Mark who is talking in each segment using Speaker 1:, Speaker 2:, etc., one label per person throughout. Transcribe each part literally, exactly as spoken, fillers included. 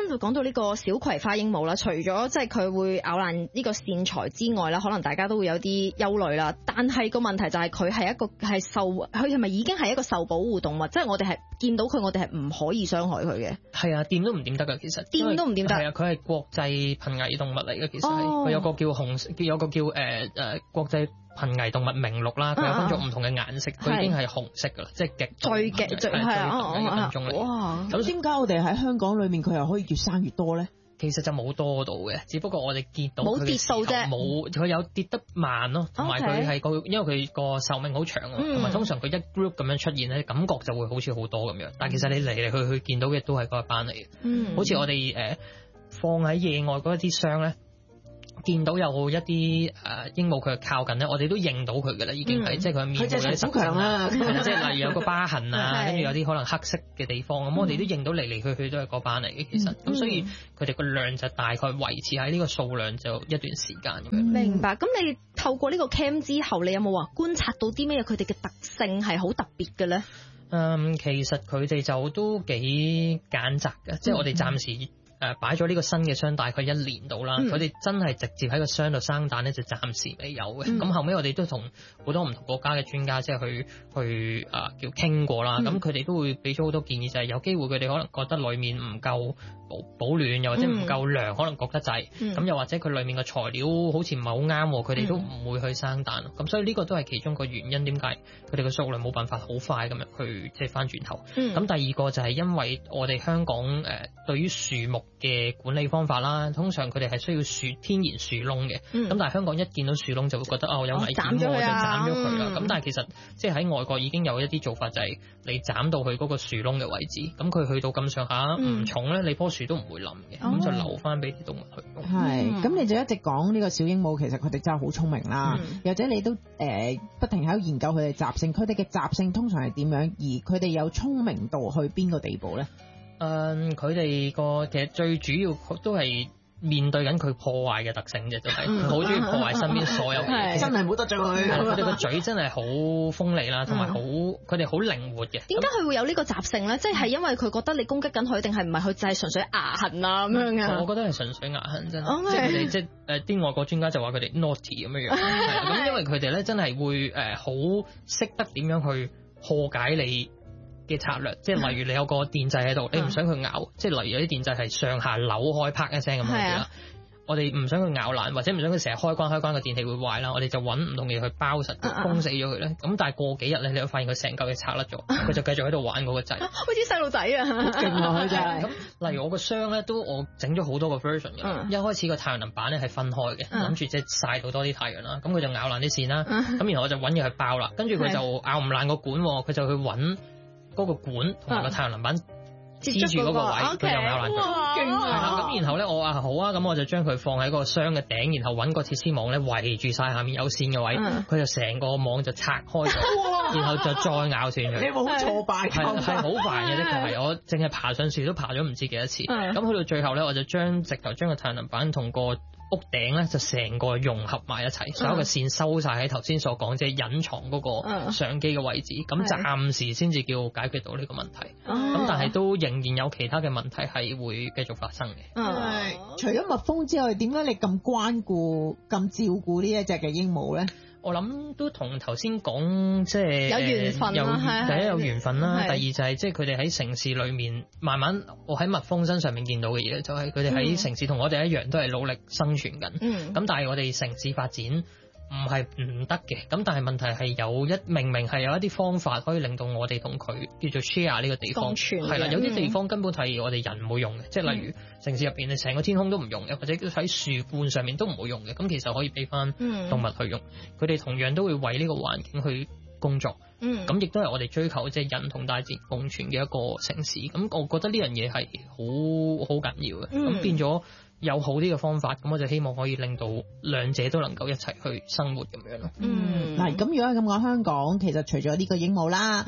Speaker 1: 就講到呢個小葵花鸚鵡啦，除咗即係佢會咬爛呢個線材之外啦，可能大家都會有啲憂慮啦。但係個問題就係佢係一個係受，佢係咪已經係一個受保護動物？即係我哋係見到佢，我哋係唔可以傷害佢嘅。
Speaker 2: 係啊，掂都唔掂得噶，其實
Speaker 1: 掂都唔掂得。
Speaker 2: 係啊，佢係國際瀕危動物嚟嘅，其實係佢、哦、有個叫紅，有個叫誒誒、呃、國際瀕危動物名錄啦，佢有分咗唔同嘅顏色，佢、啊、已經係紅色噶啦，即係極
Speaker 1: 最極最係啊！哇！
Speaker 3: 咁點解我哋喺香港裏面佢又可以越生越多咧？
Speaker 2: 其實就冇多到嘅，只不過我哋見到
Speaker 1: 冇跌數啫，
Speaker 2: 冇佢有跌得慢咯，同埋佢係個因為佢個壽命好長啊，同埋、嗯、通常佢一 group 咁樣出現咧，感覺就會好似好多咁樣，但係其實你嚟嚟去去見到嘅都係嗰一班嚟嘅，嗯、好似我哋誒、呃、放喺野外嗰一啲箱咧。見到有一啲誒鸚鵡佢靠近咧，我哋都認到佢嘅啦，已經係、嗯、即係佢面部有啲特徵啦，即係例如有個疤痕啊，跟住有啲可能黑色嘅地方，咁、嗯、我哋都認到嚟嚟去去都係嗰班嚟嘅，其實咁、嗯、所以佢哋個量就大概維持喺呢個數量就一段時間咁樣。
Speaker 1: 嗯、明白。咁你透過呢個 cam 之後，你有冇話觀察到啲咩佢哋嘅特性係好特別嘅咧？
Speaker 2: 嗯，其實佢哋就都幾揀擇嘅，即係我哋暫時。誒擺咗呢個新嘅箱大概一年度啦，佢哋、嗯、真係直接喺個箱度生蛋咧，就暫時未有嘅。咁、嗯、後尾我哋都同好多唔同國家嘅專家即係去去啊、呃、叫傾過啦。咁佢哋都會俾咗好多建議，就係、是、有機會佢哋可能覺得裡面唔夠保保暖，又或者唔夠涼，嗯、可能覺得滯。咁、嗯、又或者佢裡面嘅材料好似唔係好啱，佢哋都唔會去生蛋。咁、嗯、所以呢個都係其中個原因，點解佢哋嘅數量冇辦法好快咁樣去即係翻轉頭。咁、嗯、第二個就係因為我哋香港誒、呃、對於樹木嘅管理方法啦，通常佢哋係需要樹天然樹窿嘅，咁、嗯、但係香港一見到樹窿就會覺得哦有危險，我就斬咗佢啦。咁、嗯、但係其實即係喺外國已經有一啲做法，就係你斬到佢嗰個樹窿嘅位置，咁佢去到咁上下唔重咧，嗯、你棵樹都唔會冧嘅，咁、嗯、就留翻俾啲動物去用。
Speaker 3: 係，咁、嗯、你就一直講呢個小鸚鵡，其實佢哋真係好聰明啦，嗯、或者你都誒、呃、不停喺度研究佢哋習性，佢哋嘅習性通常係點樣，而佢哋有聰明到去邊個地步咧？
Speaker 2: 誒，佢哋個其實最主要都係面對緊佢破壞嘅特性啫，就係佢好中意破壞身邊所有嘢，
Speaker 3: 真係冇得罪佢。
Speaker 2: 佢哋個嘴真係好鋒利啦，同埋好佢哋好靈活嘅。點
Speaker 1: 解佢會有呢個習性咧？即係因為佢覺得你攻擊緊佢，定係唔係佢就係純粹牙痕啊咁樣嘅？
Speaker 2: 我覺得係純粹牙痕真係，即係佢哋即係誒啲外國專家就話佢哋 naughty 咁樣樣，咁因為佢哋咧真係會誒好識得點樣去破解你嘅策略，即係例如你有個電掣喺度，你唔想佢咬，即係例如有啲電掣係上下扭開，啪一聲咁樣啦。我哋唔想佢咬爛，或者唔想佢成日開關開關個電器會壞啦，我哋就揾唔同嘢去包實，封死咗佢咧。咁但係過幾日咧，你會發現佢成嚿嘢拆甩咗，佢就繼續喺度玩嗰個掣，
Speaker 1: 好似細路仔啊，
Speaker 3: 勁啊佢真係。
Speaker 2: 咁例如我個箱咧，都我整咗好多個 version 嘅，嗯、一開始個太陽能板咧係分開嘅，諗住即係曬到多啲太陽啦。咁佢就咬爛啲線啦，咁、嗯、然後我就揾嘢去包啦，跟住佢就咬唔爛個管，佢就去揾嗰個管同埋個太陽能板黐住嗰個位，佢又咬爛佢。係啦，咁然後咧，我話好啊，咁我就將佢放喺個箱嘅頂，然後揾個鐵絲網咧圍住晒下面有線嘅位，佢、嗯、就成個網就拆開咗，然後就再咬斷佢。
Speaker 3: 你冇好挫敗，
Speaker 2: 係係好煩嘅，的確係我淨係爬上樹都爬咗唔知幾多次。咁去、嗯、到最後咧，我就將直頭將個太陽能板同個屋頂咧就成個融合埋一齊，所有嘅線收晒喺頭先所講，即係隱藏嗰個相機嘅位置，咁暫時先至叫解決到呢個問題。咁、嗯、但係都仍然有其他嘅問題係會繼續發生嘅。
Speaker 3: 嗯、除咗蜜蜂之外，點解你咁關顧、咁照顧呢一隻嘅鸚鵡咧？
Speaker 2: 我諗都同頭先講，即係
Speaker 1: 有緣分啦，
Speaker 2: 第一有緣分啦，
Speaker 1: 係
Speaker 2: 第二就係即係佢哋喺城市裏面慢慢，我喺蜜蜂身上面見到嘅嘢，就係佢哋喺城市同我哋一樣，都係努力生存緊。咁、嗯、但係我哋城市發展唔係唔得嘅，咁但係問題係有一明明係有一啲方法可以令到我哋同佢叫做 share 呢個地方，係啦，有啲地方根本係我哋人唔會用嘅，即係、嗯、例如城市入邊你成個天空都唔用嘅，或者喺樹冠上面都唔會用嘅，咁其實可以俾翻動物去用，佢哋、嗯、同樣都會為呢個環境去工作，咁亦都係我哋追求即係、就是、人同大自然共存嘅一個城市，咁我覺得呢樣嘢係好好緊要嘅，咁、嗯、變咗。有好啲嘅方法，咁我就希望可以令到兩者都能夠一齊去生活咁樣咯。
Speaker 3: 嗯，嗱，咁如果咁講，香港其實除咗呢個鸚鵡啦，誒、嗯呃，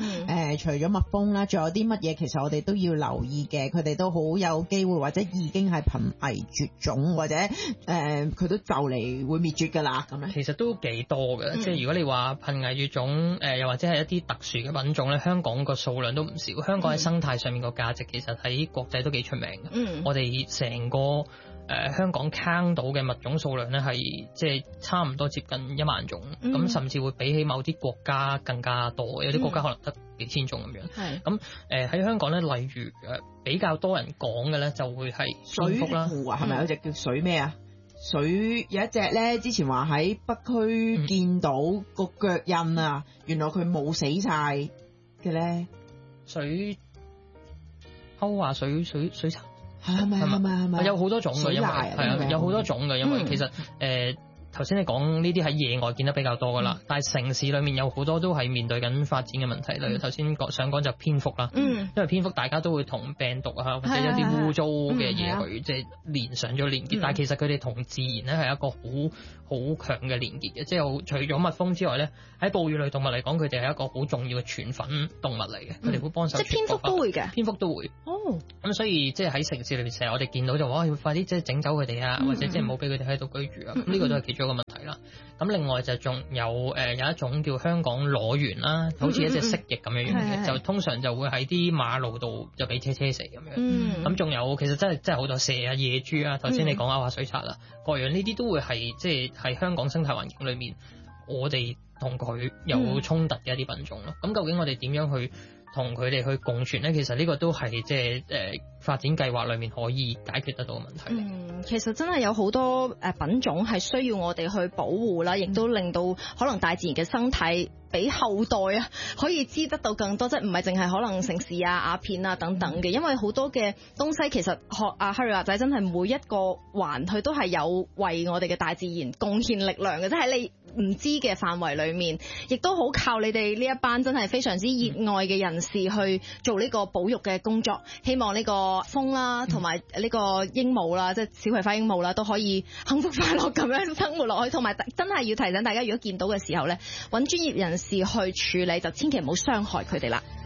Speaker 3: 誒，除咗蜜蜂啦，仲有啲乜嘢其實我哋都要留意嘅，佢哋都好有機會或者已經係瀕危絕種，或者誒佢都就嚟會滅絕㗎啦咁樣。
Speaker 2: 其實都幾多嘅，
Speaker 3: 嗯、
Speaker 2: 即係如果你話瀕危絕種，誒、呃、又或者係一啲特殊嘅品種咧，香港個數量都唔少。香港喺生態上面個價值其實喺國際都幾出名嘅。嗯、我哋成個誒、呃、香港坑到嘅物種數量咧係即係差唔多接近一萬種，咁、嗯、甚至會比起某啲國家更加多，有啲國家可能得幾千種咁樣。係咁誒喺香港咧，例如誒、呃、比較多人講嘅咧，就會係蝙蝠啦。
Speaker 3: 水壺啊，係咪有隻叫水咩啊？水有一隻咧，之前話喺北區見到個腳印啊，嗯、原來佢冇死晒嘅咧。水
Speaker 2: 歐華水水水蠶
Speaker 3: 係咪係咪係咪？
Speaker 2: 有好多種嘅，因為係啊，有好多種嘅，因為其實誒。嗯呃頭先你講呢啲喺野外見得比較多噶啦，嗯、但係城市裏面有好多都係面對緊發展嘅問題，例如頭先講想講就蝙蝠啦，嗯、因為蝙蝠大家都會同病毒啊或者一啲污糟嘅嘢去即係連上咗連結，嗯、但係其實佢哋同自然咧係一個好好強嘅連結嘅，即係除咗蜜蜂之外咧，喺哺乳類動物嚟講，佢哋係一個好重要嘅傳粉動物嚟嘅，佢哋、嗯、會幫手。即係
Speaker 1: 蝙蝠都會嘅，
Speaker 2: 蝙蝠都會。哦，咁所以即係喺城市裏面成日我哋見到就話要快啲即係整走佢哋啊，嗯、或者即係唔好俾佢哋喺度居住啊，咁呢、嗯、個都係其中一個問題啦。咁另外就仲有誒、呃、有一種叫香港裸螈啦，好似一隻蜥蜴咁樣樣嘅，嗯、就通常就會喺啲馬路度就俾車車死咁樣。咁仲、嗯、有其實真係真係好多蛇啊、野豬啊，頭先你講歐亞水獺啦，各樣呢啲都會係即係喺香港生態環境裏面，我哋同佢有衝突嘅一啲品種咯。咁、嗯、究竟我哋點樣去同佢哋去共存咧？其實呢個都係即係誒發展計劃裏面可以解決得到嘅問題。
Speaker 1: 嗯，其實真係有好多誒品種係需要我哋去保護啦，亦都令到可能大自然嘅生態俾後代啊可以知得到更多，即係唔係淨係可能城市啊、鴉片啊等等嘅，因為好多嘅東西其實學阿 Harry 話仔真係每一個環佢都係有為我哋嘅大自然貢獻力量嘅，即係喺你唔知嘅範圍裏面，亦都好靠你哋呢一班真係非常之熱愛嘅人士去做呢個保育嘅工作。希望呢個蜂啦，同埋呢個鸚鵡啦，即係小葵花鸚鵡啦，都可以幸福快樂咁樣生活落去。同埋真係要提醒大家，如果見到嘅時候咧，揾專業人士去處理，就千祈唔好傷害佢哋啦。